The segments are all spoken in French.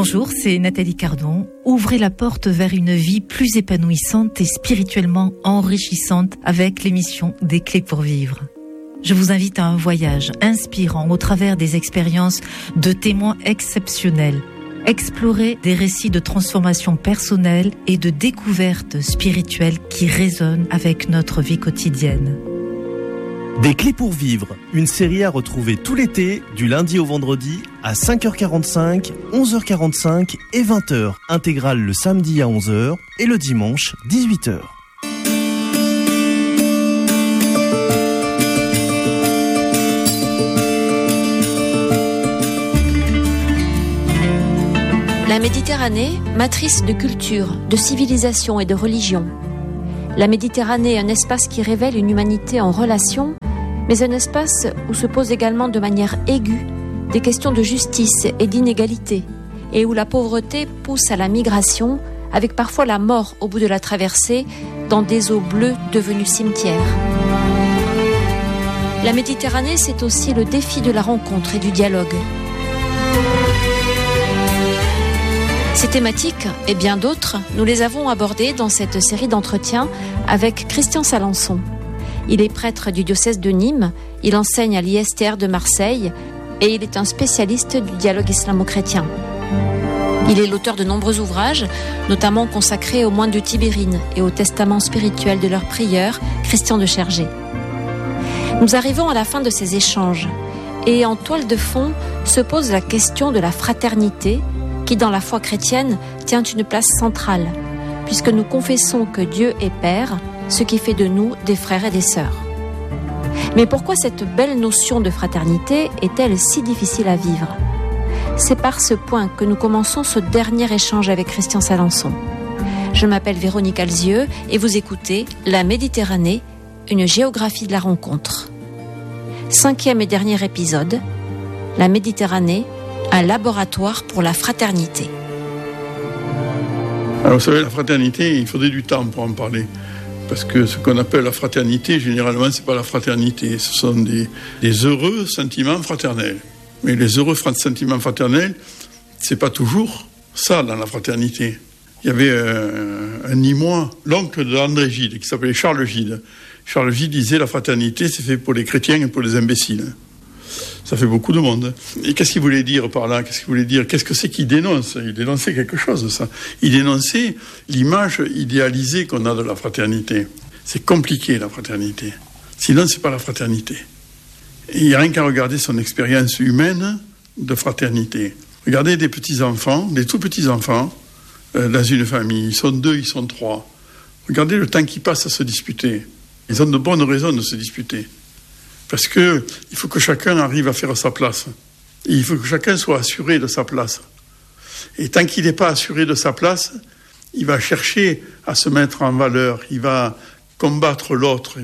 Bonjour, c'est Nathalie Cardon. Ouvrez la porte vers une vie plus épanouissante et spirituellement enrichissante avec l'émission Des Clés pour Vivre. Je vous invite à un voyage inspirant au travers des expériences de témoins exceptionnels. Explorer des récits de transformation personnelle et de découverte spirituelle qui résonnent avec notre vie quotidienne. Des Clés pour Vivre, une série à retrouver tout l'été, du lundi au vendredi, à 5h45, 11h45 et 20h. Intégrale le samedi à 11h et le dimanche, 18h. La Méditerranée, matrice de culture, de civilisation et de religion. La Méditerranée est un espace qui révèle une humanité en relation, mais un espace où se posent également de manière aiguë des questions de justice et d'inégalité, et où la pauvreté pousse à la migration, avec parfois la mort au bout de la traversée, dans des eaux bleues devenues cimetières. La Méditerranée, c'est aussi le défi de la rencontre et du dialogue. Ces thématiques, et bien d'autres, nous les avons abordées dans cette série d'entretiens avec Christian Salençon. Il est prêtre du diocèse de Nîmes, il enseigne à l'ISTR de Marseille et il est un spécialiste du dialogue islamo-chrétien. Il est l'auteur de nombreux ouvrages, notamment consacrés aux moines de Tibérine et au testament spirituel de leur prieur, Christian de Chergé. Nous arrivons à la fin de ces échanges et en toile de fond se pose la question de la fraternité qui, dans la foi chrétienne, tient une place centrale, puisque nous confessons que Dieu est Père, ce qui fait de nous des frères et des sœurs. Mais pourquoi cette belle notion de fraternité est-elle si difficile à vivre ? C'est par ce point que nous commençons ce dernier échange avec Christian Salençon. Je m'appelle Véronique Alzieux et vous écoutez La Méditerranée, une géographie de la rencontre. 5e et dernier épisode, La Méditerranée, un laboratoire pour la fraternité. Alors vous savez, la fraternité, il faudrait du temps pour en parler. Parce que ce qu'on appelle la fraternité, généralement, c'est pas la fraternité. Ce sont des heureux sentiments fraternels. Mais les heureux sentiments fraternels, c'est pas toujours ça dans la fraternité. Il y avait un Nîmois, l'oncle d'André Gide, qui s'appelait Charles Gide. Charles Gide disait la fraternité, c'est fait pour les chrétiens et pour les imbéciles. Ça fait beaucoup de monde. Et qu'est-ce qu'il voulait dire par là ? Qu'est-ce que c'est qu'il dénonce ? Il dénonçait quelque chose, ça. Il dénonçait l'image idéalisée qu'on a de la fraternité. C'est compliqué, la fraternité. Sinon, c'est pas la fraternité. Et il n'y a rien qu'à regarder son expérience humaine de fraternité. Regardez des petits-enfants, des tout petits-enfants, dans une famille. Ils sont 2, ils sont 3. Regardez le temps qu'ils passent à se disputer. Ils ont de bonnes raisons de se disputer. Parce qu'il faut que chacun arrive à faire sa place. Et il faut que chacun soit assuré de sa place. Et tant qu'il n'est pas assuré de sa place, il va chercher à se mettre en valeur. Il va combattre l'autre.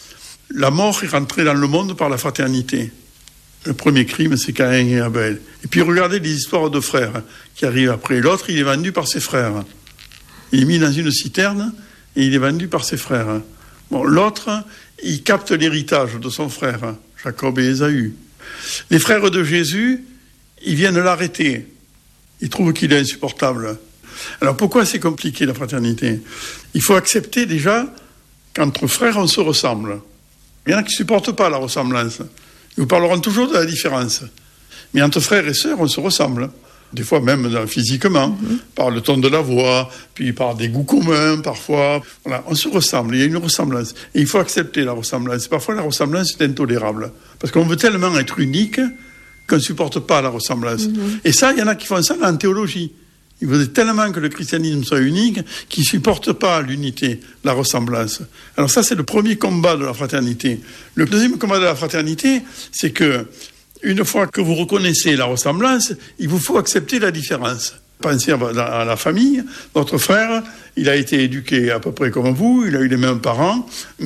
La mort est rentrée dans le monde par la fraternité. Le premier crime, c'est Caïn et Abel. Et puis regardez les histoires de frères qui arrivent après. L'autre, il est vendu par ses frères. Il est mis dans une citerne et il est vendu par ses frères. Bon, l'autre, il capte l'héritage de son frère, Jacob et Ésaü. Les frères de Jésus, ils viennent l'arrêter. Ils trouvent qu'il est insupportable. Alors pourquoi c'est compliqué la fraternité ? Il faut accepter déjà qu'entre frères, on se ressemble. Il y en a qui ne supportent pas la ressemblance. Ils vous parleront toujours de la différence. Mais entre frères et sœurs, on se ressemble. Des fois même physiquement, par le ton de la voix, puis par des goûts communs, parfois. Voilà, on se ressemble, il y a une ressemblance. Et il faut accepter la ressemblance. Parfois, la ressemblance est intolérable. Parce qu'on veut tellement être unique qu'on ne supporte pas la ressemblance. Et ça, il y en a qui font ça en théologie. Ils veulent tellement que le christianisme soit unique qu'ils ne supportent pas l'unité, la ressemblance. Alors ça, c'est le premier combat de la fraternité. Le deuxième combat de la fraternité, c'est que une fois que vous reconnaissez la ressemblance, il vous faut accepter la différence. Pensez à la famille. Votre frère, il a été éduqué à peu près comme vous, il a eu les mêmes parents, mais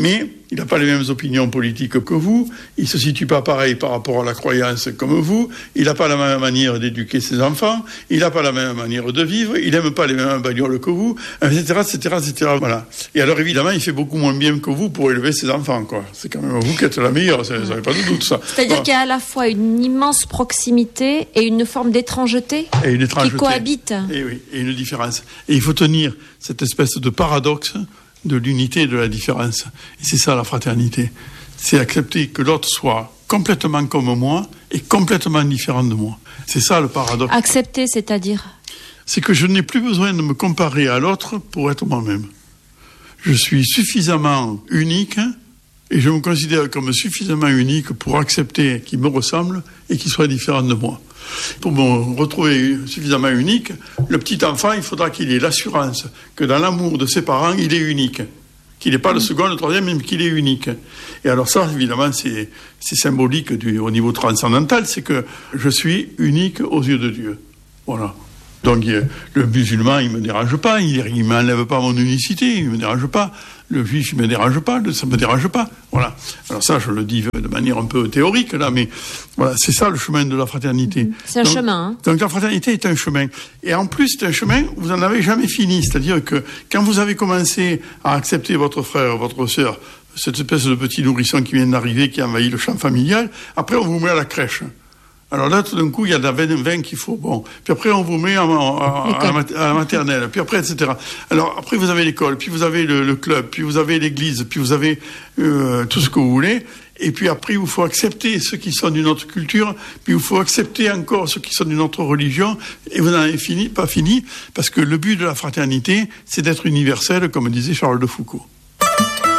il n'a pas les mêmes opinions politiques que vous, il ne se situe pas pareil par rapport à la croyance comme vous, il n'a pas la même manière d'éduquer ses enfants, il n'a pas la même manière de vivre, il n'aime pas les mêmes bagnoles que vous, etc., etc., etc. Voilà. Et alors évidemment, il fait beaucoup moins bien que vous pour élever ses enfants, quoi. C'est quand même vous qui êtes la meilleure, ça n'avez pas de doute, ça. C'est-à-dire qu'il y a à la fois une immense proximité et une forme d'étrangeté qui cohabitent. Et oui, et une différence. Et il faut tenir cette espèce de paradoxe de l'unité et de la différence. Et c'est ça la fraternité. C'est accepter que l'autre soit complètement comme moi et complètement différent de moi. C'est ça le paradoxe. Accepter, c'est-à-dire ? C'est que je n'ai plus besoin de me comparer à l'autre pour être moi-même. Je suis suffisamment unique et je me considère comme suffisamment unique pour accepter qu'il me ressemble et qu'il soit différent de moi. Pour me retrouver suffisamment unique, le petit enfant, il faudra qu'il ait l'assurance que dans l'amour de ses parents, il est unique. Qu'il n'est pas le second, le troisième, mais qu'il est unique. Et alors ça, évidemment, c'est symbolique au niveau transcendantal, c'est que je suis unique aux yeux de Dieu. Voilà. Donc le musulman, il ne me dérange pas, il ne m'enlève pas mon unicité, il ne me dérange pas. Le juif, il ne me dérange pas, ça ne me dérange pas. Voilà. Alors ça, je le dis de manière un peu théorique, là, mais voilà, c'est ça le chemin de la fraternité. C'est un chemin. Hein. Donc la fraternité est un chemin. Et en plus, c'est un chemin où vous n'en avez jamais fini. C'est-à-dire que quand vous avez commencé à accepter votre frère, votre sœur, cette espèce de petit nourrisson qui vient d'arriver, qui envahit le champ familial, après on vous met à la crèche. Alors là, tout d'un coup, il y a de la veine qu'il faut. Bon. Puis après, on vous met à la maternelle. Puis après, etc. Alors après, vous avez l'école. Puis vous avez le club. Puis vous avez l'église. Puis vous avez tout ce que vous voulez. Et puis après, il vous faut accepter ceux qui sont d'une autre culture. Puis il vous faut accepter encore ceux qui sont d'une autre religion. Et vous n'en avez pas fini. Parce que le but de la fraternité, c'est d'être universel, comme disait Charles de Foucault.